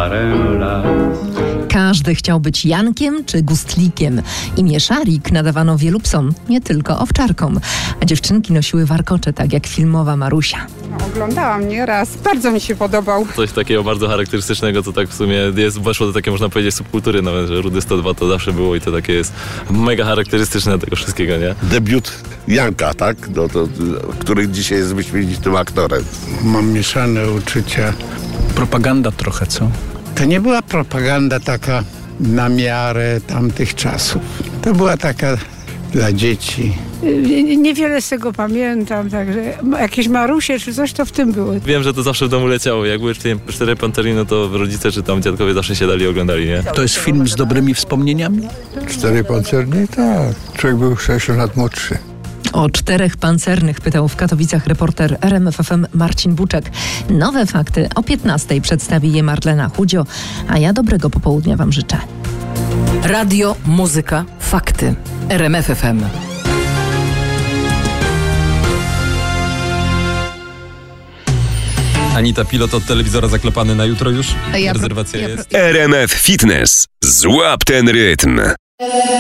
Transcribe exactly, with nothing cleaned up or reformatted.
parę lat. Każdy chciał być Jankiem czy Gustlikiem. Imię Szarik nadawano wielu psom, nie tylko owczarkom. A dziewczynki nosiły warkocze, tak jak filmowa Marusia. No, oglądałam nieraz, bardzo mi się podobał. Coś takiego bardzo charakterystycznego, co tak w sumie jest, weszło do takiej, można powiedzieć, subkultury nawet, że Rudy sto dwa to zawsze było i to takie jest mega charakterystyczne tego wszystkiego, nie? Debiut Janka, tak? No to, który dzisiaj jest wyśmienitym aktorem. Mam mieszane uczucia. Propaganda trochę, co? To nie była propaganda taka na miarę tamtych czasów. To była taka dla dzieci. Niewiele z tego pamiętam, także jakieś Marusie czy coś to w tym było. Wiem, że to zawsze w domu leciało. Jak były cztery pantery, no to rodzice czy tam dziadkowie zawsze siadali i oglądali, nie? To jest film z dobrymi wspomnieniami? Cztery pancerni? Tak. Człowiek był sześć lat młodszy. O czterech pancernych pytał w Katowicach reporter R M F F M Marcin Buczek. Nowe fakty o piętnastej przedstawi je Marlena Chudzio, a ja dobrego popołudnia wam życzę. Radio, muzyka, fakty. R M F F M. Anita, pilot od telewizora zaklepany na jutro już? Ja Rezerwacja pro, ja jest. R M F Fitness. Złap ten rytm.